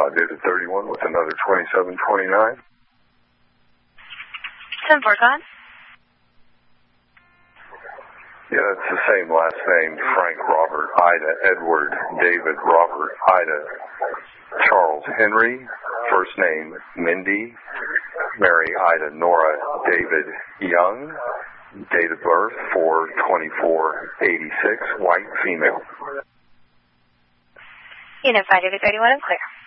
dated 31 with another 2729. 10-4, go ahead. Yeah, it's the same last name. Frank, Robert, Ida, Edward, David, Robert, Ida, Charles, Henry. First name, Mindy. Mary, Ida, Nora, David, Young. Date of birth, 4/24/86. White, female. Unified, David 31, I'm clear.